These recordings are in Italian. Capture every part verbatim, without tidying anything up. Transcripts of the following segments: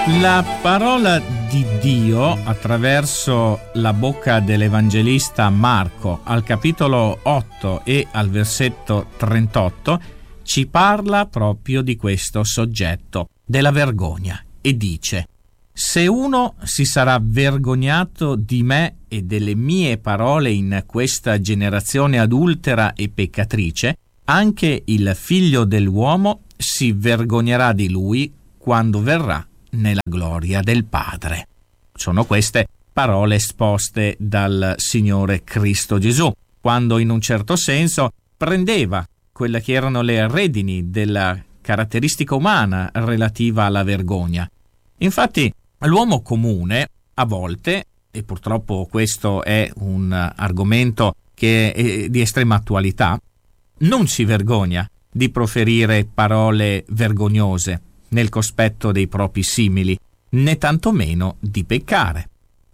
La parola di Dio attraverso la bocca dell'evangelista Marco al capitolo otto e al versetto trentotto ci parla proprio di questo soggetto, della vergogna, e dice: se uno si sarà vergognato di me e delle mie parole in questa generazione adultera e peccatrice, anche il figlio dell'uomo si vergognerà di lui quando verrà nella gloria del Padre. Sono queste parole esposte dal Signore Cristo Gesù, quando in un certo senso prendeva quelle che erano le redini della caratteristica umana relativa alla vergogna. Infatti, l'uomo comune, a volte, e purtroppo questo è un argomento che è di estrema attualità, non si vergogna di proferire parole vergognose nel cospetto dei propri simili, né tantomeno di peccare.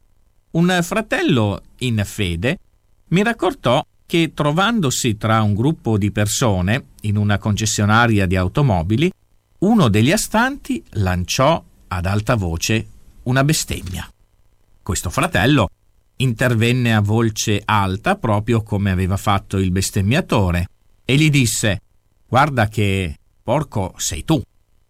Un fratello in fede mi raccontò che, trovandosi tra un gruppo di persone in una concessionaria di automobili, uno degli astanti lanciò ad alta voce una bestemmia. Questo fratello intervenne a voce alta, proprio come aveva fatto il bestemmiatore, e gli disse: «Guarda che porco sei tu».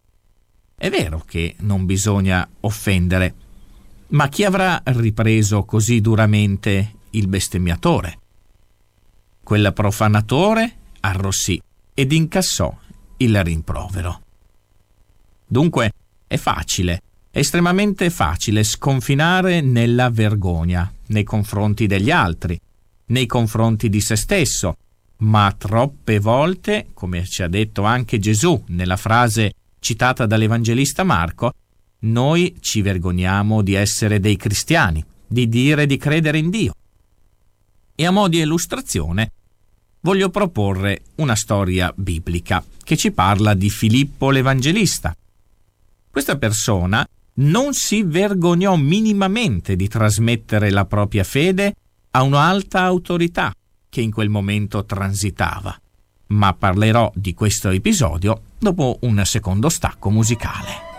È vero che non bisogna offendere, ma chi avrà ripreso così duramente il bestemmiatore? Quel profanatore arrossì ed incassò il rimprovero. Dunque è facile, è estremamente facile sconfinare nella vergogna nei confronti degli altri, nei confronti di se stesso, ma troppe volte, come ci ha detto anche Gesù nella frase citata dall'evangelista Marco, noi ci vergogniamo di essere dei cristiani, di dire di credere in Dio. E a mo' di illustrazione voglio proporre una storia biblica che ci parla di Filippo l'Evangelista. Questa persona non si vergognò minimamente di trasmettere la propria fede a un'alta autorità che in quel momento transitava. Ma parlerò di questo episodio dopo un secondo stacco musicale.